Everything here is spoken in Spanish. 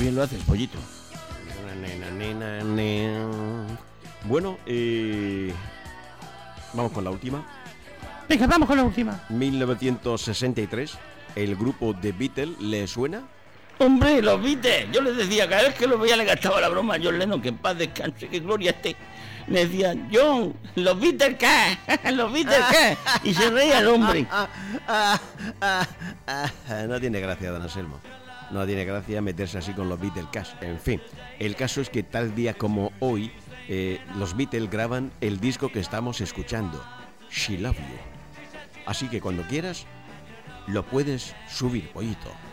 bien lo hace el pollito. Bueno, vamos con la última. Venga, vamos con la última. 1963, el grupo The Beatles, ¿le suena? Hombre, los Beatles. Yo les decía, cada vez que los veía le gastaba la broma a John Lennon, que en paz descanse, que gloria esté. Le decía, John, los Beatles qué, los Beatles qué. Y se reía el hombre. No tiene gracia, don Anselmo. No tiene gracia meterse así con los Beatles Cash. En fin, el caso es que tal día como hoy, los Beatles graban el disco que estamos escuchando, She Loves You. Así que cuando quieras, lo puedes subir, pollito.